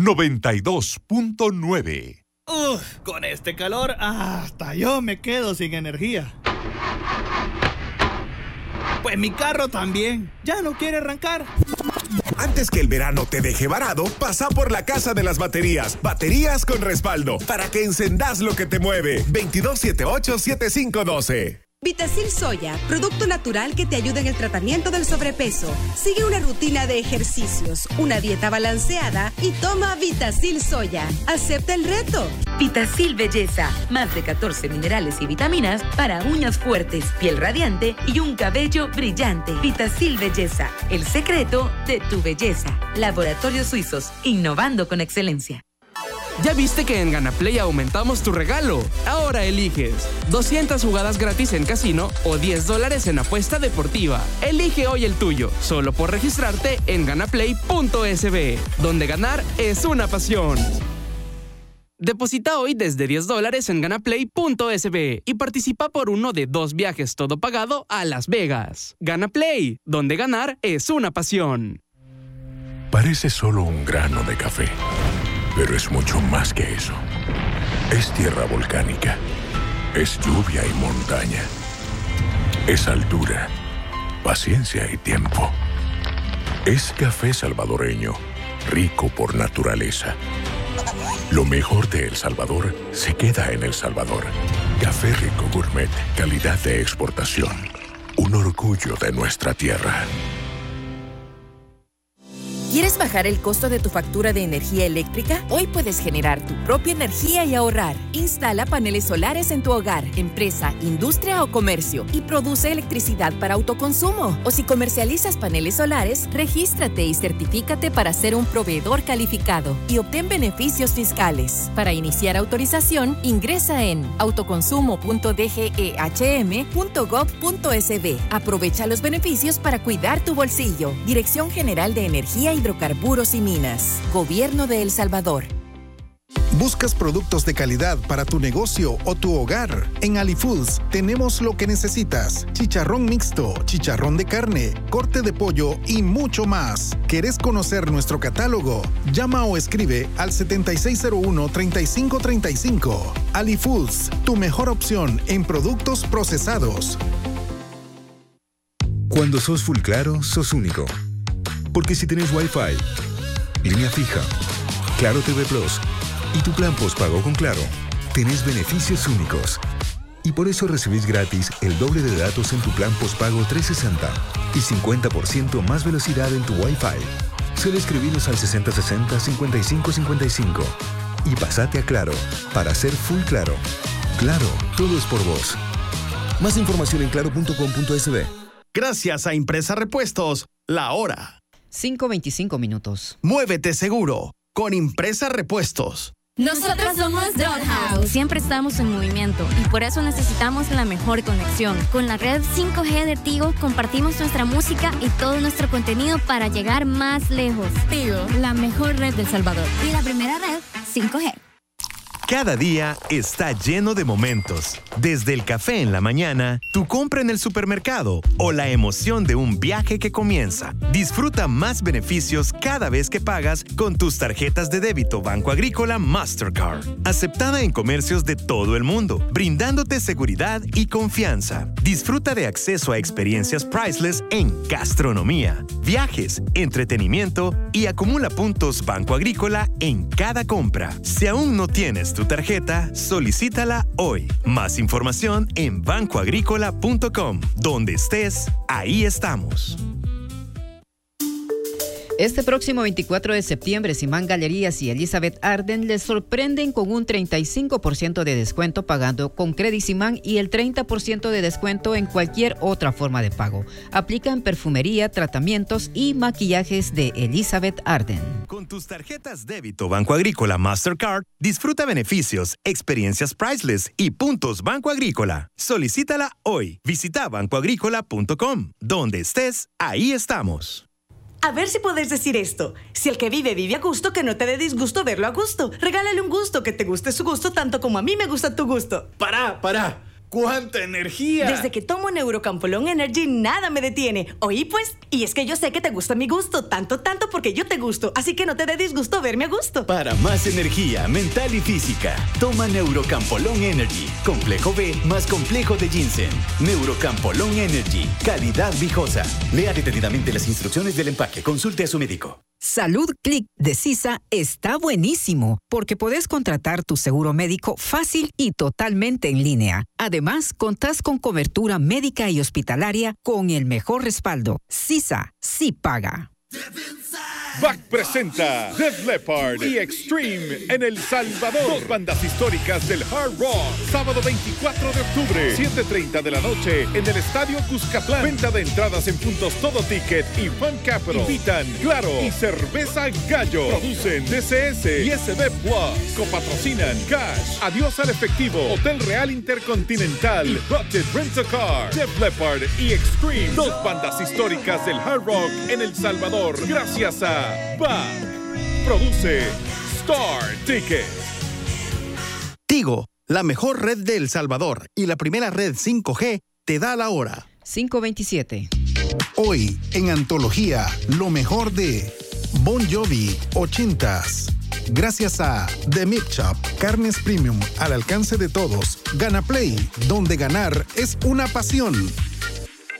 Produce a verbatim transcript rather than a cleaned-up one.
noventa y dos punto nueve. Uf, con este calor, hasta yo me quedo sin energía. Pues mi carro también, ya no quiere arrancar. Antes que el verano te deje varado, pasa por la Casa de las Baterías. Baterías con respaldo, para que encendas lo que te mueve. veintidós setenta y ocho, setenta y cinco doce. Vitacil Soya, producto natural que te ayuda en el tratamiento del sobrepeso. Sigue una rutina de ejercicios, una dieta balanceada y toma Vitacil Soya. Acepta el reto. Vitacil Belleza, más de catorce minerales y vitaminas para uñas fuertes, piel radiante y un cabello brillante. Vitacil Belleza, el secreto de tu belleza. Laboratorios Suizos, innovando con excelencia. ¿Ya viste que en Ganaplay aumentamos tu regalo? Ahora eliges doscientas jugadas gratis en casino o diez dólares en apuesta deportiva. Elige hoy el tuyo, solo por registrarte en ganaplay punto es be, donde ganar es una pasión. Deposita hoy desde diez dólares en ganaplay punto es be y participa por uno de dos viajes todo pagado a Las Vegas. Ganaplay, donde ganar es una pasión. Parece solo un grano de café, pero es mucho más que eso. Es tierra volcánica, es lluvia y montaña, es altura, paciencia y tiempo. Es café salvadoreño, rico por naturaleza. Lo mejor de El Salvador se queda en El Salvador. Café Rico Gourmet, calidad de exportación. Un orgullo de nuestra tierra. ¿Quieres bajar el costo de tu factura de energía eléctrica? Hoy puedes generar tu propia energía y ahorrar. Instala paneles solares en tu hogar, empresa, industria o comercio y produce electricidad para autoconsumo. O si comercializas paneles solares, regístrate y certifícate para ser un proveedor calificado y obtén beneficios fiscales. Para iniciar autorización, ingresa en autoconsumo punto d g e h m punto gov punto s b. Aprovecha los beneficios para cuidar tu bolsillo. Dirección General de Energía y Hidrocarburos y Minas. Gobierno de El Salvador. ¿Buscas productos de calidad para tu negocio o tu hogar? En AliFoods tenemos lo que necesitas. Chicharrón mixto, chicharrón de carne, corte de pollo y mucho más. ¿Querés conocer nuestro catálogo? Llama o escribe al setenta y seis cero uno, treinta y cinco treinta y cinco. AliFoods, tu mejor opción en productos procesados. Cuando sos Full Claro, sos único. Porque si tenés Wi-Fi, línea fija, Claro T V Plus y tu plan postpago con Claro, tenés beneficios únicos. Y por eso recibís gratis el doble de datos en tu plan postpago trescientos sesenta y cincuenta por ciento más velocidad en tu Wi-Fi. Solo escribinos al sesenta sesenta, cincuenta y cinco cincuenta y cinco y pasate a Claro para ser Full Claro. Claro, todo es por vos. Más información en claro punto com punto es be. Gracias a Impresa Repuestos, la hora. cinco veinticinco minutos. Muévete seguro con Impresa Repuestos. Nosotros somos Dollhouse. Siempre estamos en movimiento y por eso necesitamos la mejor conexión. Con la red cinco G de Tigo compartimos nuestra música y todo nuestro contenido para llegar más lejos. Tigo, la mejor red de El Salvador. Y la primera red cinco G. Cada día está lleno de momentos. Desde el café en la mañana, tu compra en el supermercado o la emoción de un viaje que comienza. Disfruta más beneficios cada vez que pagas con tus tarjetas de débito Banco Agrícola Mastercard. Aceptada en comercios de todo el mundo, brindándote seguridad y confianza. Disfruta de acceso a experiencias priceless en gastronomía, viajes, entretenimiento y acumula puntos Banco Agrícola en cada compra. Si aún no tienes tu tarjeta, solicítala hoy. Más información en banco agrícola punto com. Donde estés, ahí estamos. Este próximo veinticuatro de septiembre, Simán Galerías y Elizabeth Arden les sorprenden con un treinta y cinco por ciento de descuento pagando con Credit Simán y el treinta por ciento de descuento en cualquier otra forma de pago. Aplican perfumería, tratamientos y maquillajes de Elizabeth Arden. Con tus tarjetas débito Banco Agrícola Mastercard, disfruta beneficios, experiencias priceless y puntos Banco Agrícola. Solicítala hoy. Visita banco agrícola punto com. Donde estés, ahí estamos. A ver si podés decir esto. Si el que vive vive a gusto, que no te dé disgusto verlo a gusto. Regálale un gusto, que te guste su gusto tanto como a mí me gusta tu gusto. Pará, pará. ¡Cuánta energía! Desde que tomo Neurocampolón Energy, nada me detiene. Oí, pues, y es que yo sé que te gusta mi gusto, tanto, tanto porque yo te gusto, así que no te dé disgusto verme a gusto. Para más energía mental y física, toma Neurocampolón Energy. Complejo B más complejo de ginseng. Neurocampolón Energy. Calidad viejosa. Lea detenidamente las instrucciones del empaque. Consulte a su médico. Salud Click de Sisa está buenísimo porque podés contratar tu seguro médico fácil y totalmente en línea. Además, contás con cobertura médica y hospitalaria con el mejor respaldo. Sisa sí paga. B A C presenta Def Leppard y Extreme en El Salvador. Dos bandas históricas del hard rock. Sábado veinticuatro de octubre, siete y treinta de la noche en el Estadio Cuscatlán. Venta de entradas en puntos Todo Ticket y Fun Capital. Invitan Claro y Cerveza Gallo. Producen D C S y S B Plus. Copatrocinan Cash, Adiós al Efectivo, Hotel Real Intercontinental y Budget Rent a Car. Def Leppard y Extreme. Dos bandas históricas del hard rock en El Salvador. Gracias a B A C. Produce Star Ticket. Tigo, la mejor red de El Salvador y la primera red cinco G, te da la hora. cinco veintisiete. Hoy, en Antología, lo mejor de Bon Jovi, ochentas. Gracias a The Meat Shop, carnes premium al alcance de todos. Gana Play, donde ganar es una pasión.